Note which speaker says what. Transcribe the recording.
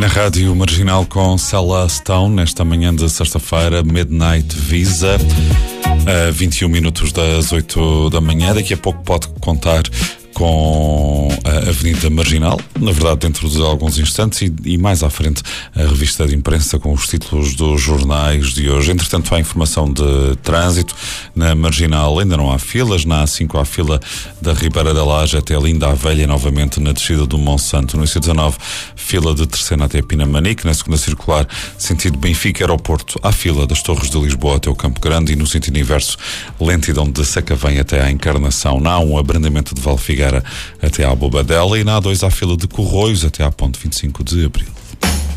Speaker 1: Na Rádio Marginal com Cella Stone, nesta manhã de sexta-feira, Midnight Visa, a 21 minutos das 8 da manhã. Daqui a pouco pode contar com a Avenida Marginal, na verdade dentro de alguns instantes, e mais à frente a revista de imprensa com os títulos dos jornais de hoje. Entretanto, há informação de trânsito. Na Marginal ainda não há filas, na A5 há fila da Ribeira da Laje até Linda a Velha, novamente na descida do Monsanto. No IC19, fila de Terceira até Pinamanique. Na segunda circular, sentido Benfica Aeroporto, há fila das Torres de Lisboa até o Campo Grande, e no sentido inverso, lentidão de Sacavém até à Encarnação. Na A1, abrandamento de Valfigueira até à Bobadela, e na A2 há fila de Corroios até à Ponte 25 de Abril.